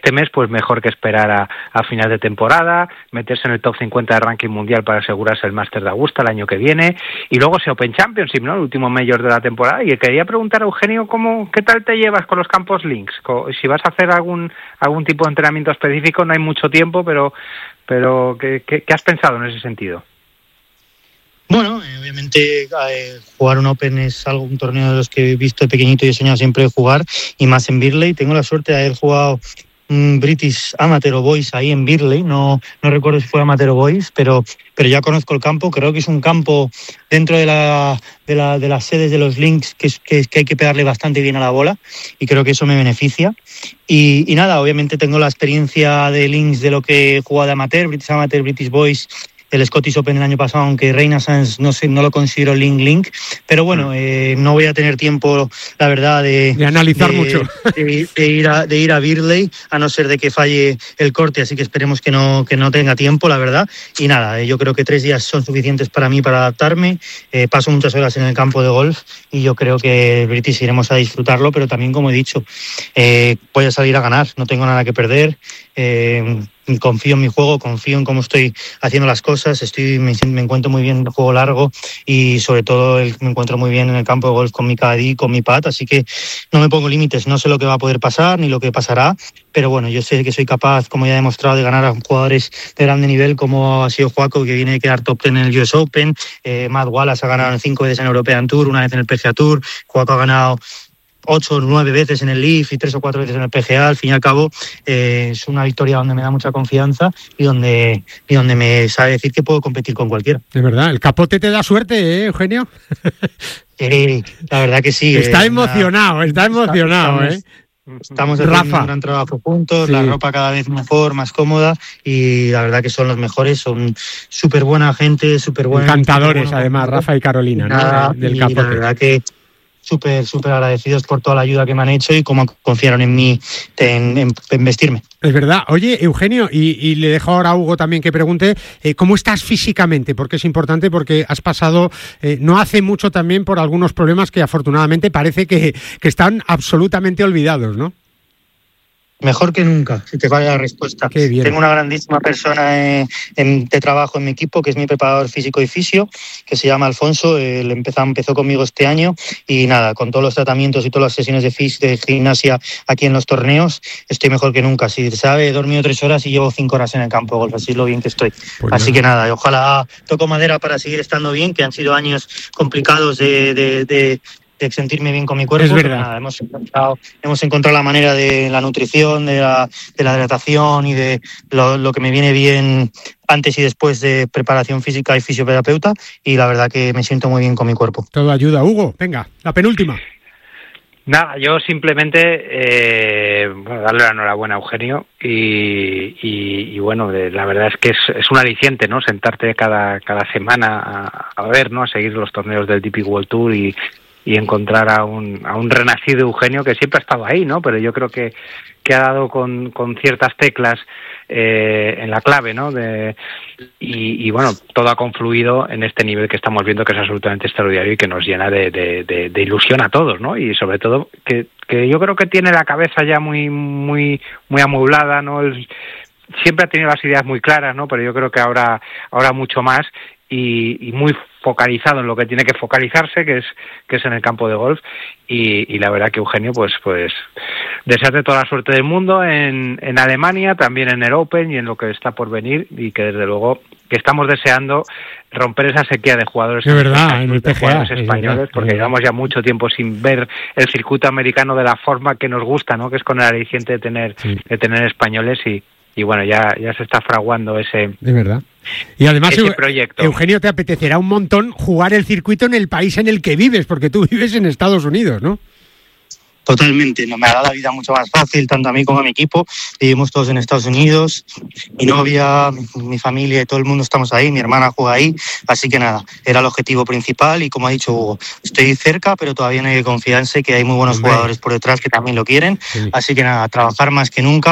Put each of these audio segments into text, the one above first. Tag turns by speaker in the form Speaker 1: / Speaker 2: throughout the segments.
Speaker 1: este mes, pues mejor que esperar a final de temporada, meterse en el top 50 de ranking mundial para asegurarse el Masters de Augusta el año que viene, y luego ese Open Championship, ¿no? El último mayor de la temporada. Y quería preguntar a Eugenio, ¿qué tal te llevas con los campos links? Si vas a hacer algún tipo de entrenamiento específico, no hay mucho tiempo, pero ¿qué has pensado en ese sentido?
Speaker 2: Bueno, obviamente jugar un Open es un torneo de los que he visto de pequeñito y he soñado siempre de jugar, y más en Birley. Tengo la suerte de haber jugado British Amateur o Boys ahí en Birley, no recuerdo si fue Amateur o Boys, pero ya conozco el campo. Creo que es un campo dentro de las sedes de los links que hay que pegarle bastante bien a la bola, y creo que eso me beneficia. Y nada, obviamente tengo la experiencia de links de lo que he jugado de Amateur, British Amateur, British Boys, el Scottish Open el año pasado, aunque Renaissance no lo considero link, pero bueno, no voy a tener tiempo, la verdad, de
Speaker 3: analizar mucho,
Speaker 2: de ir a Birley, a no ser de que falle el corte, así que esperemos que no tenga tiempo, la verdad. Y nada, yo creo que 3 días son suficientes para mí para adaptarme. Paso muchas horas en el campo de golf y yo creo que el British iremos a disfrutarlo, pero también, como he dicho, voy a salir a ganar, no tengo nada que perder. Confío en mi juego, confío en cómo estoy haciendo las cosas, me encuentro muy bien en el juego largo, y sobre todo me encuentro muy bien en el campo de golf con mi caddy, con mi pad, así que no me pongo límites, no sé lo que va a poder pasar ni lo que pasará, pero bueno, yo sé que soy capaz, como ya he demostrado, de ganar a jugadores de grande nivel, como ha sido Joaco, que viene a quedar top 10 en el US Open. Matt Wallace ha ganado 5 veces en el European Tour, una vez en el PGA Tour. Joaco ha ganado 8 o 9 veces en el Leaf y 3 o 4 veces en el PGA. Al fin y al cabo, es una victoria donde me da mucha confianza y donde me sabe decir que puedo competir con cualquiera.
Speaker 3: De verdad, el capote te da suerte, Eugenio.
Speaker 2: La verdad que sí.
Speaker 3: Está emocionado.
Speaker 2: Estamos haciendo un gran trabajo juntos, sí. La ropa cada vez mejor, más cómoda, y la verdad que son los mejores, son súper buena gente, súper buenos.
Speaker 3: Encantadores, además, Rafa y Carolina, ¿no? Del capote.
Speaker 2: La verdad que súper agradecidos por toda la ayuda que me han hecho y cómo confiaron en mí, en vestirme.
Speaker 3: Es verdad. Oye, Eugenio, y le dejo ahora a Hugo también que pregunte, ¿cómo estás físicamente? Porque es importante, porque has pasado no hace mucho también por algunos problemas que afortunadamente parece que están absolutamente olvidados, ¿no?
Speaker 2: Mejor que nunca, si te vale la respuesta.
Speaker 3: Qué bien.
Speaker 2: Tengo una grandísima persona de trabajo en mi equipo, que es mi preparador físico y fisio, que se llama Alfonso. Él empezó conmigo este año, y nada, con todos los tratamientos y todas las sesiones de gimnasia aquí en los torneos, estoy mejor que nunca. Si sabe, he dormido 3 horas y llevo 5 horas en el campo de golf, así es lo bien que estoy. Pues así que nada, ojalá toco madera para seguir estando bien, que han sido años complicados de sentirme bien con mi cuerpo.
Speaker 3: Es verdad.
Speaker 2: Nada, hemos encontrado la manera de la nutrición, de la hidratación y de lo que me viene bien antes y después de preparación física y fisioterapeuta, y la verdad que me siento muy bien con mi cuerpo.
Speaker 3: Todo ayuda. Hugo, venga, la penúltima.
Speaker 1: Nada, yo simplemente darle la enhorabuena a Eugenio y bueno, la verdad es que es un aliciente, ¿no? Sentarte cada semana a ver, ¿no? A seguir los torneos del DP World Tour y encontrar a un renacido Eugenio que siempre ha estado ahí, ¿no? Pero yo creo que ha dado con ciertas teclas en la clave, ¿no? Y bueno, todo ha confluido en este nivel que estamos viendo, que es absolutamente extraordinario y que nos llena de ilusión a todos, ¿no? Y sobre todo que yo creo que tiene la cabeza ya muy amueblada, ¿no? Siempre ha tenido las ideas muy claras, ¿no? Pero yo creo que ahora mucho más, y muy focalizado en lo que tiene que focalizarse, que es en el campo de golf, y la verdad que Eugenio, pues desearte toda la suerte del mundo en Alemania, también en el Open y en lo que está por venir, y que desde luego que estamos deseando romper esa sequía de jugadores,
Speaker 3: de verdad, en el PGA,
Speaker 1: españoles, porque llevamos ya mucho tiempo sin ver el circuito americano de la forma que nos gusta, ¿no? Que es con el aliciente de tener españoles, y bueno, ya se está fraguando ese...
Speaker 3: De verdad. Y además,
Speaker 1: ese proyecto.
Speaker 3: Eugenio, te apetecerá un montón jugar el circuito en el país en el que vives, porque tú vives en Estados Unidos, ¿no?
Speaker 2: Totalmente, me hará la vida mucho más fácil, tanto a mí como a mi equipo. Vivimos todos en Estados Unidos, mi novia, mi familia y todo el mundo estamos ahí, mi hermana juega ahí, así que nada, era el objetivo principal, y como ha dicho Hugo, estoy cerca, pero todavía no hay que confiarse, que hay muy buenos jugadores por detrás que también lo quieren, así que nada, trabajar más que nunca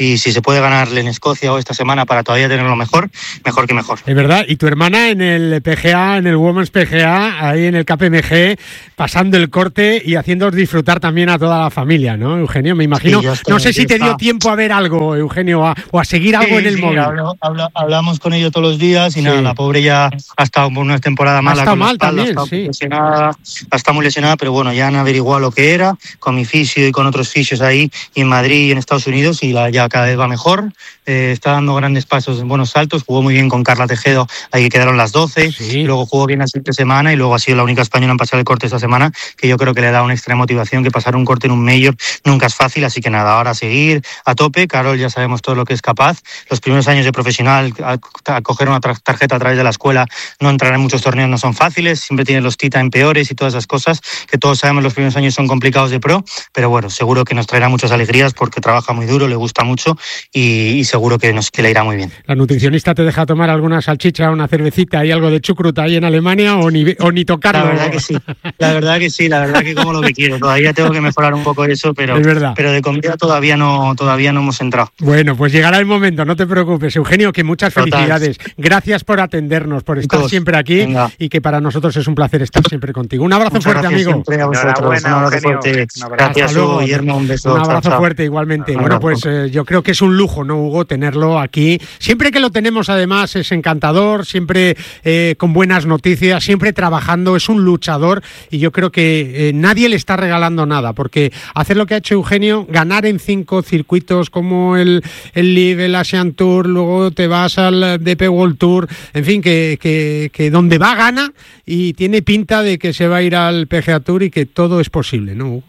Speaker 2: y si se puede ganarle en Escocia o esta semana para todavía tenerlo mejor que mejor.
Speaker 3: Es verdad, y tu hermana en el PGA, en el Women's PGA, ahí en el KPMG, pasando el corte y haciéndoos disfrutar también a toda la familia, ¿no, Eugenio? Me imagino, no sé si te dio tiempo a ver algo, Eugenio, o a seguir algo en el móvil.
Speaker 2: Hablamos con ello todos los días y nada, la pobre ya ha estado una temporada mala.
Speaker 3: Ha estado mal también, sí.
Speaker 2: Ha estado muy lesionada, pero bueno, ya han averiguado lo que era, con mi fisio y con otros fisios ahí, y en Madrid y en Estados Unidos, y ya cada vez va mejor. Está dando grandes pasos en buenos saltos, jugó muy bien con Carla Tejedo, ahí quedaron las 12, sí. Luego jugó bien la siguiente semana y luego ha sido la única española en pasar el corte esta semana, que yo creo que le da una extra motivación, que pasar un corte en un major nunca es fácil, así que nada, ahora a seguir a tope. Carol ya sabemos todo lo que es capaz. Los primeros años de profesional, a coger una tarjeta a través de la escuela, no entrar en muchos torneos no son fáciles, siempre tiene los tita en peores y todas esas cosas, que todos sabemos los primeros años son complicados de pro, pero bueno, seguro que nos traerá muchas alegrías porque trabaja muy duro, le gusta mucho y seguro que le irá muy bien.
Speaker 3: ¿La nutricionista te deja tomar alguna salchicha, una cervecita y algo de chucrut ahí en Alemania o ni tocarlo?
Speaker 2: La verdad que sí, la verdad que como lo que quiero. Todavía tengo que mejorar un poco eso, pero de comida todavía no hemos entrado.
Speaker 3: Bueno, pues llegará el momento, no te preocupes. Eugenio, que muchas felicidades. Gracias por atendernos, por estar siempre aquí. Venga. Y que para nosotros es un placer estar siempre contigo. Un abrazo fuerte, amigo.
Speaker 2: Un abrazo fuerte. Gracias, Hugo, Guillermo, un beso.
Speaker 3: Un abrazo fuerte igualmente. Bueno, pues yo creo que es un lujo, ¿no, Hugo? Tenerlo aquí. Siempre que lo tenemos, además, es encantador, siempre con buenas noticias, siempre trabajando, es un luchador y yo creo que nadie le está regalando nada, porque hacer lo que ha hecho Eugenio, ganar en 5 circuitos como el LIV, el Asian Tour, luego te vas al DP World Tour, en fin, que donde va gana y tiene pinta de que se va a ir al PGA Tour y que todo es posible, ¿no?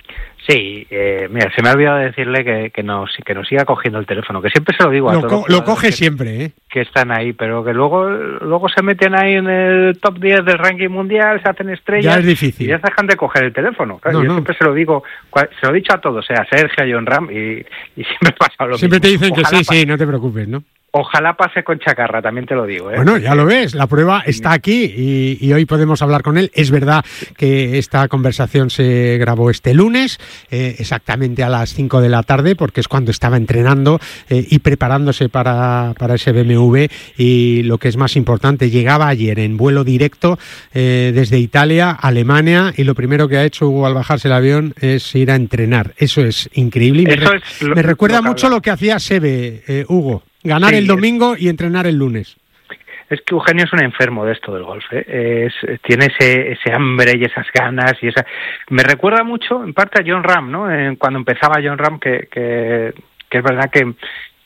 Speaker 1: Sí, mira, se me ha olvidado decirle que nos siga cogiendo el teléfono, que siempre se lo digo a todos.
Speaker 3: Lo coge siempre,
Speaker 1: que están ahí, pero que luego se meten ahí en el top 10 del ranking mundial, se hacen estrellas.
Speaker 3: Ya es difícil.
Speaker 1: Y ya dejan de coger el teléfono. Claro, yo siempre se lo digo, se lo he dicho a todos, a Sergio, a John Ram, y siempre pasa lo
Speaker 3: siempre
Speaker 1: mismo.
Speaker 3: Siempre te dicen que sí, no te preocupes, ¿no?
Speaker 1: Ojalá pase con Chacarra, también te lo digo.
Speaker 3: Bueno, ya lo ves, la prueba está aquí y hoy podemos hablar con él. Es verdad que esta conversación se grabó este lunes, exactamente a las 5 de la tarde, porque es cuando estaba entrenando y preparándose para ese BMW. Y lo que es más importante, llegaba ayer en vuelo directo desde Italia a Alemania y lo primero que ha hecho Hugo al bajarse el avión es ir a entrenar. Eso es increíble. Me recuerda mucho lo que hacía Seve, Hugo. Ganar el domingo y entrenar el lunes.
Speaker 1: Es que Eugenio es un enfermo de esto del golf, tiene ese hambre y esas ganas y esa. Me recuerda mucho, en parte, a John Ram, ¿no? Cuando empezaba John Ram, que es verdad que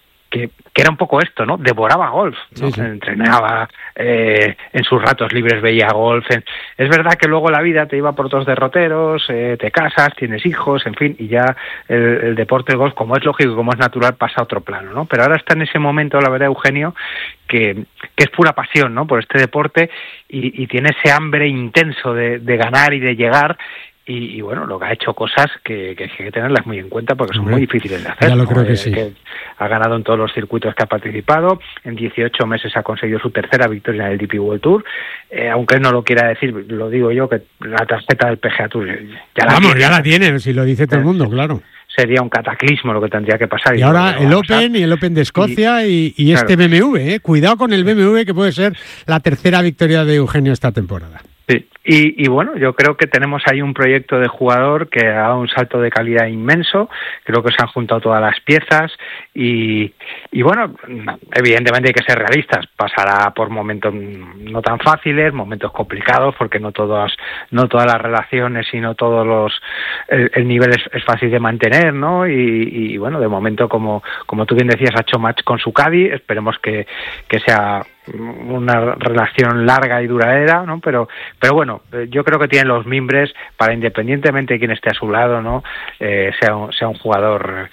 Speaker 1: era un poco esto, ¿no? Devoraba golf, ¿no? Sí. Entrenaba, en sus ratos libres veía golf. Es verdad que luego la vida te iba por otros derroteros, te casas, tienes hijos, en fin, y ya el deporte del golf, como es lógico y como es natural, pasa a otro plano, ¿no? Pero ahora está en ese momento, la verdad, Eugenio, que es pura pasión, ¿no? Por este deporte y tiene ese hambre intenso de ganar y de llegar. Y bueno, lo que ha hecho cosas que hay que tenerlas muy en cuenta porque son muy difíciles de hacer.
Speaker 3: Ya lo creo que sí.
Speaker 1: Que ha ganado en todos los circuitos que ha participado. En 18 meses ha conseguido su tercera victoria en el DP World Tour. Aunque él no lo quiera decir, lo digo yo, que la tarjeta del PGA Tour
Speaker 3: ya la tiene, si lo dice todo el mundo, claro.
Speaker 1: Sería un cataclismo lo que tendría que pasar.
Speaker 3: Y ahora el Open y el Open de Escocia y este BMW. Cuidado con el BMW, que puede ser la tercera victoria de Eugenio esta temporada.
Speaker 1: Sí, y bueno, yo creo que tenemos ahí un proyecto de jugador que ha dado un salto de calidad inmenso. Creo que se han juntado todas las piezas y bueno, evidentemente hay que ser realistas. Pasará por momentos no tan fáciles, momentos complicados, porque no todas las relaciones y no todos el nivel es fácil de mantener, ¿no? Y bueno, de momento, como tú bien decías, ha hecho match con su caddy. Esperemos que sea una relación larga y duradera, ¿no? Pero bueno, yo creo que tienen los mimbres para, independientemente de quién esté a su lado, ¿no? Sea un jugador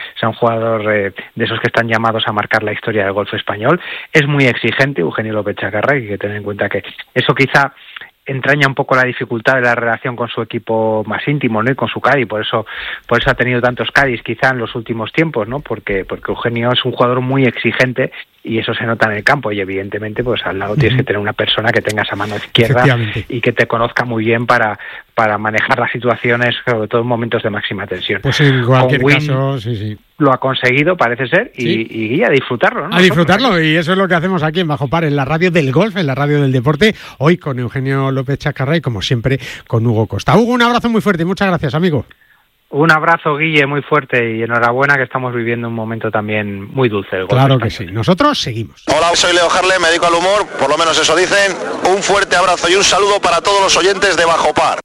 Speaker 1: de esos que están llamados a marcar la historia del golf español. Es muy exigente Eugenio López Chacarra, y hay que tener en cuenta que eso quizá entraña un poco la dificultad de la relación con su equipo más íntimo, ¿no? Y con su caddy, por eso ha tenido tantos caddies quizá en los últimos tiempos, ¿no? Porque Eugenio es un jugador muy exigente y eso se nota en el campo, y evidentemente pues al lado tienes que tener una persona que tenga esa mano izquierda y que te conozca muy bien para manejar las situaciones, sobre todo en momentos de máxima tensión.
Speaker 3: Pues en cualquier caso, sí.
Speaker 1: Lo ha conseguido, parece ser, y a disfrutarlo, ¿no?
Speaker 3: A disfrutarlo, y eso es lo que hacemos aquí en Bajo Par, en la radio del golf, en la radio del deporte, hoy con Eugenio López Chacarra y como siempre con Hugo Costa. Hugo, un abrazo muy fuerte y muchas gracias, amigo.
Speaker 1: Un abrazo, Guille, muy fuerte, y enhorabuena, que estamos viviendo un momento también muy dulce. El golf
Speaker 3: claro
Speaker 1: español.
Speaker 3: Que sí. Nosotros seguimos.
Speaker 4: Hola, soy Leo Harlem, me dedico al humor, por lo menos eso dicen. Un fuerte abrazo y un saludo para todos los oyentes de Bajo Par.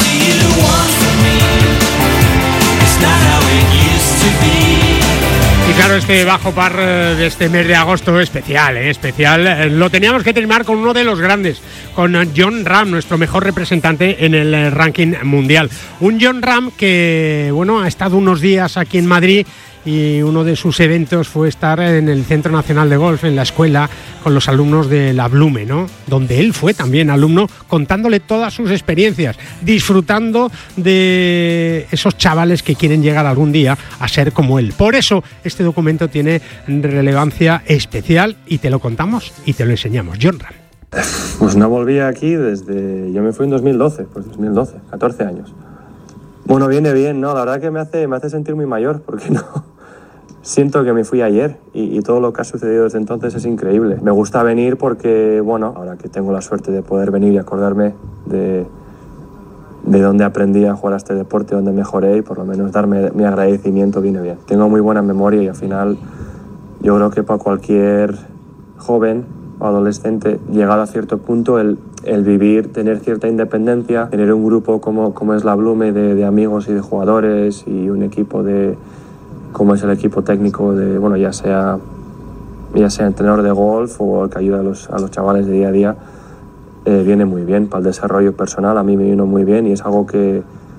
Speaker 3: Y claro, este Bajo Par de este mes de agosto especial. Lo teníamos que terminar con uno de los grandes, con Jon Rahm, nuestro mejor representante en el ranking mundial. Un Jon Rahm que, bueno, ha estado unos días aquí en Madrid, y uno de sus eventos fue estar en el Centro Nacional de Golf, en la escuela, con los alumnos de la Blume, ¿no? Donde él fue también alumno, contándole todas sus experiencias, disfrutando de esos chavales que quieren llegar algún día a ser como él. Por eso este documento tiene relevancia especial y te lo contamos y te lo enseñamos. Jon Rahm.
Speaker 5: Pues no volví aquí desde... Yo me fui en 2012, 14 años. Bueno, viene bien, ¿no? La verdad que me hace sentir muy mayor, porque no... Siento que me fui ayer y todo lo que ha sucedido desde entonces es increíble. Me gusta venir porque, bueno, ahora que tengo la suerte de poder venir y acordarme de dónde aprendí a jugar a este deporte, dónde mejoré, y por lo menos darme mi agradecimiento viene bien. Tengo muy buena memoria y al final yo creo que para cualquier joven o adolescente, llegado a cierto punto, el vivir, tener cierta independencia, tener un grupo como es la Blume de amigos y de jugadores, y un equipo como es el equipo técnico de, bueno, ya sea entrenador de golf o el que ayuda a los chavales de día a día, viene muy bien para el desarrollo personal. A mí me vino muy bien y es algo que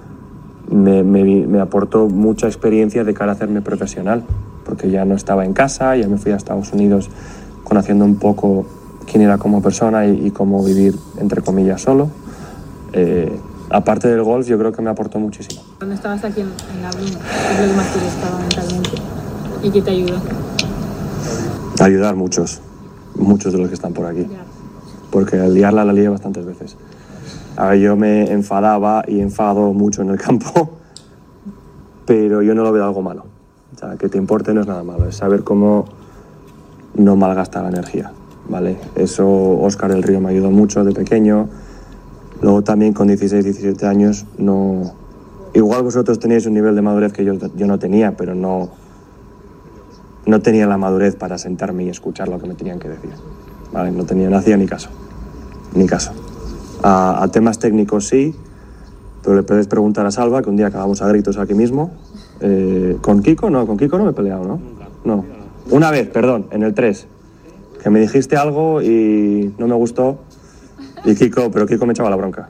Speaker 5: me aportó mucha experiencia de cara a hacerme profesional, porque ya no estaba en casa, ya me fui a Estados Unidos conociendo un poco quién era como persona y cómo vivir, entre comillas, solo. Aparte del golf, yo creo que me aportó muchísimo.
Speaker 6: Cuando estabas aquí en la Blume, ¿qué es lo que más te gustaba mentalmente? ¿Y qué te ayudó?
Speaker 5: Ayudar muchos de los que están por aquí. Porque al liarla la lié bastantes veces. A ver, yo me enfadaba y enfado mucho en el campo, pero yo no lo veo algo malo. O sea, que te importe no es nada malo, es saber cómo no malgastar la energía, ¿vale? Eso Óscar del Río me ayudó mucho de pequeño. Luego también con 16, 17 años, no... Igual vosotros teníais un nivel de madurez que yo no tenía, pero no tenía la madurez para sentarme y escuchar lo que me tenían que decir, ¿vale? No hacía ni caso. A temas técnicos sí, pero le puedes preguntar a Salva, que un día acabamos a gritos aquí mismo. Con Kiko no me he peleado, ¿no? No. Una vez, perdón, en el 3, que me dijiste algo y no me gustó. Y Kiko me echaba la bronca.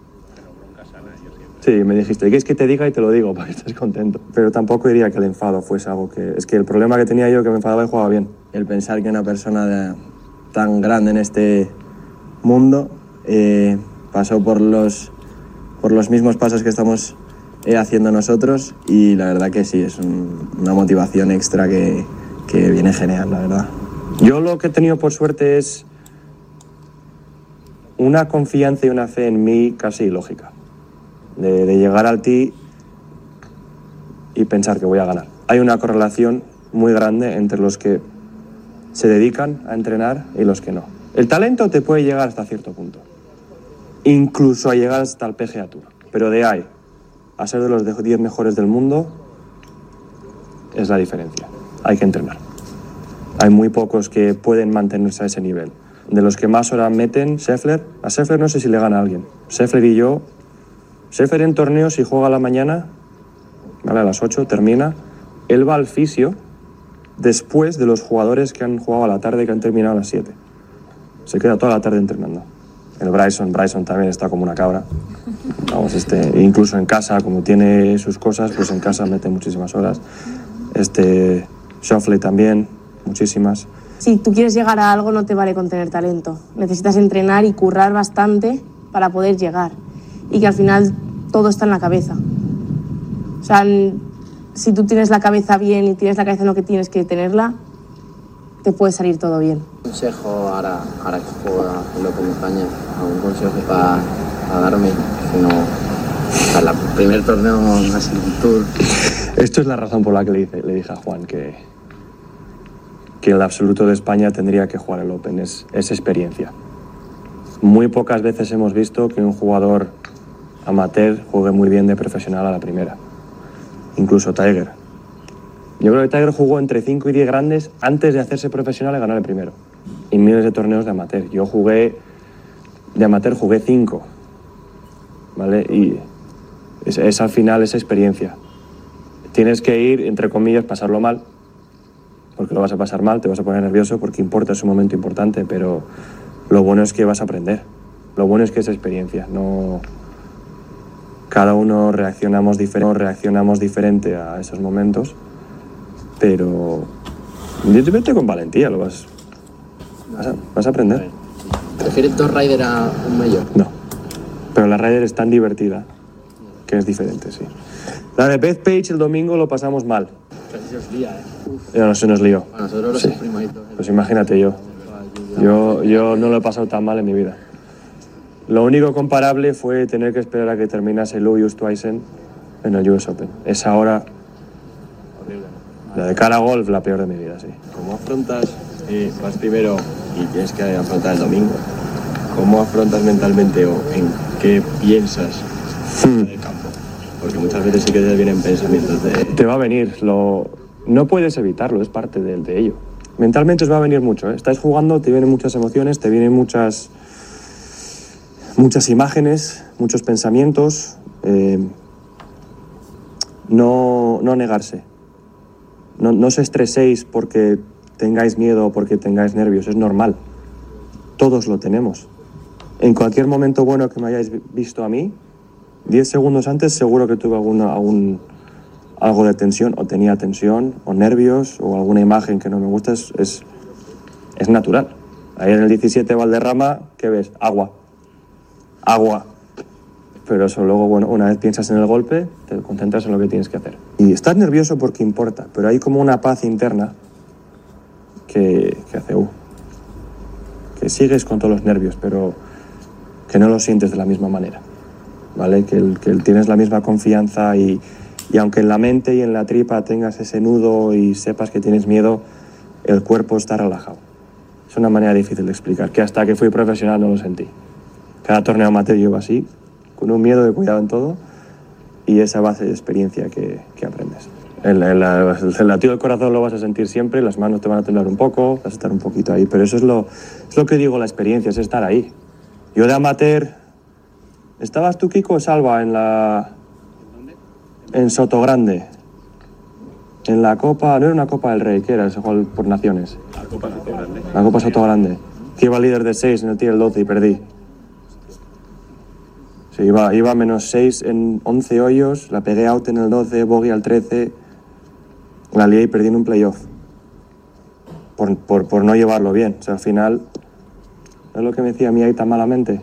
Speaker 5: Sí, me dijiste, ¿quieres que te diga? Y te lo digo para que estés contento. Pero tampoco diría que el enfado fuese algo que... Es que el problema que tenía yo que me enfadaba y jugaba bien. El pensar que una persona tan grande en este mundo pasó por los mismos pasos que estamos haciendo nosotros, y la verdad que sí, es una motivación extra que viene genial, la verdad. Yo lo que he tenido por suerte es una confianza y una fe en mí casi ilógica, de llegar al tee y pensar que voy a ganar. Hay una correlación muy grande entre los que se dedican a entrenar y los que no. El talento te puede llegar hasta cierto punto, incluso a llegar hasta el PGA Tour, pero de ahí a ser de los 10 mejores del mundo es la diferencia. Hay que entrenar. Hay muy pocos que pueden mantenerse a ese nivel. De los que más horas meten, Scheffler. A Scheffler no sé si le gana a alguien. Scheffler y yo. Scheffler en torneos, si juega a la mañana, ¿vale? A las 8 termina. Él va al fisio después de los jugadores que han jugado a la tarde, que han terminado a las 7. Se queda toda la tarde entrenando. El Bryson también está como una cabra. Vamos, incluso en casa, como tiene sus cosas, pues en casa mete muchísimas horas. Schauffele también, muchísimas.
Speaker 7: Si tú quieres llegar a algo, no te vale con tener talento. Necesitas entrenar y currar bastante para poder llegar. Y que al final todo está en la cabeza. O sea, si tú tienes la cabeza bien y tienes la cabeza en lo que tienes que tenerla, te puede salir todo bien.
Speaker 8: Consejo ahora que juega el Open de España, algún consejo para darme, que no, para el primer torneo más el Tour.
Speaker 5: Esto es la razón por la que le dije a Juan que el absoluto de España tendría que jugar el Open, es experiencia. Muy pocas veces hemos visto que un jugador amateur juegue muy bien de profesional a la primera. Incluso Tiger. Yo creo que Tiger jugó entre 5 y 10 grandes antes de hacerse profesional y ganar el primero. Y miles de torneos de amateur. Yo jugué 5. ¿Vale? Y es al final esa experiencia. Tienes que ir, entre comillas, pasarlo mal. Porque lo vas a pasar mal, te vas a poner nervioso porque importa, es un momento importante, pero lo bueno es que vas a aprender. Lo bueno es que es experiencia. No... Cada uno reaccionamos diferente a esos momentos. Pero vete con valentía, vas a aprender.
Speaker 8: ¿Prefieres dos Ryder a un mayor?
Speaker 5: No, pero la Ryder es tan divertida que es diferente, sí. La de Bethpage el domingo lo pasamos mal.
Speaker 8: Casi se os lía,
Speaker 5: No se nos lió.
Speaker 8: A nosotros lo sufrimos ahí todo.
Speaker 5: Pues imagínate yo no lo he pasado tan mal en mi vida. Lo único comparable fue tener que esperar a que terminase Louis Oosthuizen en el US Open. Esa hora... La de cara a golf, la peor de mi vida, sí.
Speaker 9: ¿Cómo afrontas, vas primero y tienes que afrontar el domingo? ¿Cómo afrontas mentalmente o en qué piensas en el campo? Porque muchas veces sí que te vienen pensamientos de...
Speaker 5: Te va a venir, no puedes evitarlo, es parte de ello. Mentalmente os va a venir mucho, ¿eh? Estáis jugando, te vienen muchas emociones, te vienen muchas imágenes, muchos pensamientos. No negarse. No os estreséis porque tengáis miedo o porque tengáis nervios, es normal. Todos lo tenemos. En cualquier momento bueno que me hayáis visto a mí, 10 segundos antes seguro que tuve algo de tensión, o tenía tensión, o nervios, o alguna imagen que no me gusta, es natural. Ahí en el 17 Valderrama, ¿qué ves? Agua. Pero eso luego, bueno, una vez piensas en el golpe, te concentras en lo que tienes que hacer. Y estás nervioso porque importa, pero hay como una paz interna que hace, que sigues con todos los nervios, pero que no lo sientes de la misma manera, ¿vale? Que tienes la misma confianza y aunque en la mente y en la tripa tengas ese nudo y sepas que tienes miedo, el cuerpo está relajado. Es una manera difícil de explicar, que hasta que fui profesional no lo sentí. Cada torneo amateur yo iba así, con un miedo de cuidado en todo y esa base de experiencia que aprendes. El latido del corazón lo vas a sentir siempre, las manos te van a temblar un poco, vas a estar un poquito ahí, pero eso es lo que digo, la experiencia, es estar ahí. Yo de amateur, ¿estabas tú, Kiko, Salva, en Sotogrande? En la Copa, no era una Copa del Rey, ¿qué era? Se jugó por naciones.
Speaker 9: La Copa Sotogrande.
Speaker 5: La Copa Sotogrande. Que iba líder de 6 en el tiro del 12 y perdí. Sí, iba -6 en 11 hoyos, la pegué out en el 12, bogey al 13, la lié y perdí en un playoff. Por no llevarlo bien. O sea, al final, es lo que me decía mi Aita, malamente.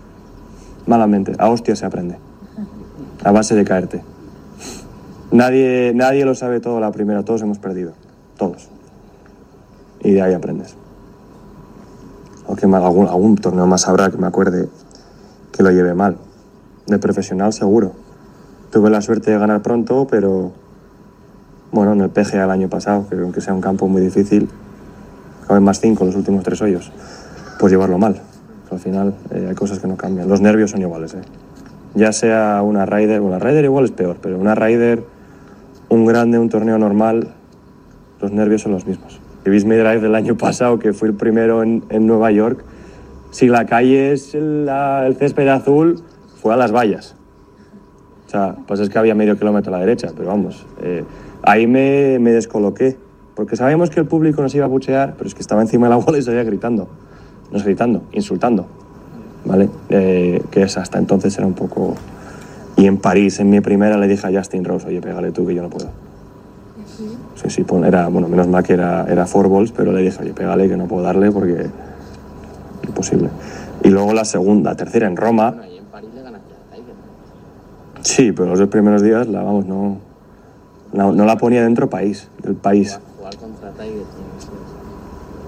Speaker 5: A hostia se aprende. A base de caerte. Nadie lo sabe todo a la primera, todos hemos perdido. Todos. Y de ahí aprendes. Aunque algún torneo más habrá que me acuerde que lo lleve mal. De profesional seguro. Tuve la suerte de ganar pronto, pero bueno, en el PGA el año pasado, que aunque sea un campo muy difícil, acabé +5 en los últimos 3 hoyos, pues llevarlo mal. Al final hay cosas que no cambian. Los nervios son iguales, ya sea una Ryder, bueno, la Ryder igual es peor, pero una Ryder, un grande, un torneo normal, los nervios son los mismos. Y veis mi drive del año pasado, que fui el primero en Nueva York, si la calle es el césped azul, fue a las vallas. O sea, pues es que había medio kilómetro a la derecha, pero vamos, ahí me descoloqué, porque sabíamos que el público nos iba a buchear, pero es que estaba encima de la bola y seguía gritando, insultando, ¿vale? Que hasta entonces era un poco... Y en París, en mi primera, le dije a Justin Rose, oye, pégale tú que yo no puedo. Sí, menos mal que era 4 balls, pero le dije, oye, pégale que no puedo darle porque... Imposible. Y luego la tercera en Roma... Sí, pero los 2 primeros días, no la ponía dentro del país.
Speaker 8: Jugar contra Tiger.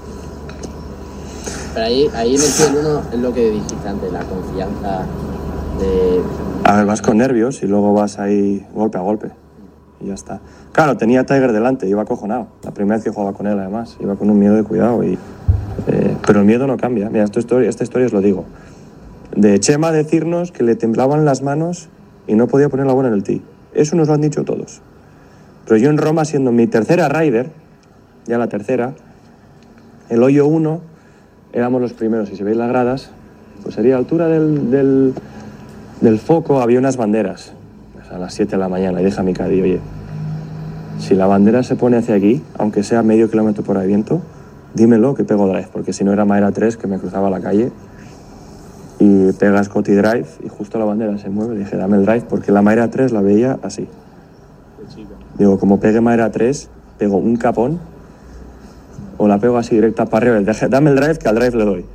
Speaker 8: Pero ahí en el Tier 1 es lo que dijiste antes, la confianza de...
Speaker 5: A ver, vas con nervios y luego vas ahí golpe a golpe y ya está. Claro, tenía a Tiger delante, iba acojonado. La primera vez que jugaba con él, además, iba con un miedo de cuidado. Pero el miedo no cambia. Mira, esta historia os lo digo. De Chema decirnos que le temblaban las manos y no podía poner la bola en el tee. Eso nos lo han dicho todos. Pero yo en Roma, siendo mi tercera Ryder, ya la tercera, el hoyo 1, éramos los primeros. Y si veis las gradas, pues sería a la altura del foco, había unas banderas a las 7 de la mañana. Y dije a mi caddy, oye, si la bandera se pone hacia aquí, aunque sea medio kilómetro por ahí viento, dímelo que pego drive, porque si no era madera 3 que me cruzaba la calle y pega Scotty drive y justo la bandera se mueve. Dije, dame el drive, porque la madera 3 la veía así. Digo, como pegue madera 3, pego un capón o la pego así directa para arriba. Dije, dame el drive, que al drive le doy.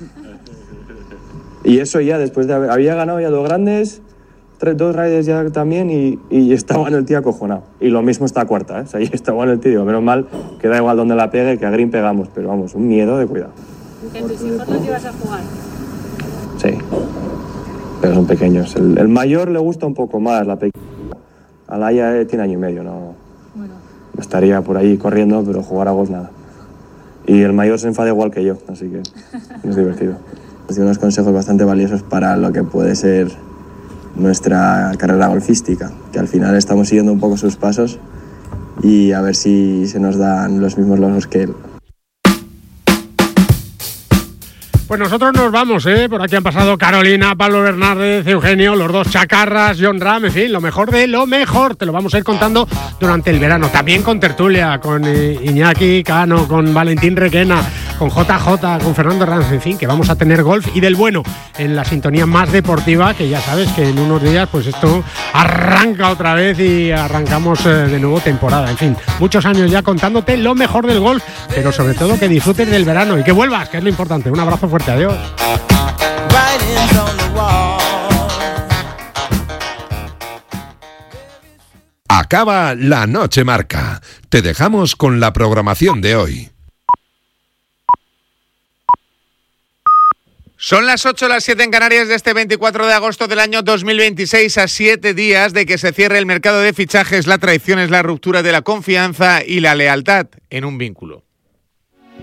Speaker 5: Y eso ya después de había ganado ya 2 grandes, 2 riders ya también y estaba en el tío acojonado. Y lo mismo esta cuarta, ¿eh? O sea, ya estaba en el tío, digo, menos mal que da igual donde la pegue, que a green pegamos, pero vamos, un miedo de cuidado.
Speaker 6: ¿Que tus hijos los ibas a jugar?
Speaker 5: Sí, pero son pequeños. El mayor le gusta un poco más, la pequeña. Alaya tiene 1 año y medio, no estaría por ahí corriendo, pero jugar a golf nada. Y el mayor se enfada igual que yo, así que es divertido. Os doy unos consejos bastante valiosos para lo que puede ser nuestra carrera golfística, que al final estamos siguiendo un poco sus pasos y a ver si se nos dan los mismos logros que él.
Speaker 3: Pues nosotros nos vamos, por aquí han pasado Carolina, Pablo Bernárdez, Eugenio, los 2 chacarras, Jon Rahm, en fin, lo mejor de lo mejor, te lo vamos a ir contando durante el verano, también con tertulia, con Iñaki Cano, con Valentín Requena, con JJ, con Fernando Ranz, en fin, que vamos a tener golf y del bueno en la sintonía más deportiva, que ya sabes que en unos días pues esto arranca otra vez y arrancamos de nuevo temporada, en fin, muchos años ya contándote lo mejor del golf, pero sobre todo que disfrutes del verano y que vuelvas, que es lo importante. Un abrazo fuerte, adiós.
Speaker 10: Acaba la noche marca. Te dejamos con la programación de hoy.
Speaker 11: Son las 8, las 7 en Canarias de este 24 de agosto del año 2026, a 7 días de que se cierre el mercado de fichajes. La traición es la ruptura de la confianza y la lealtad en un vínculo.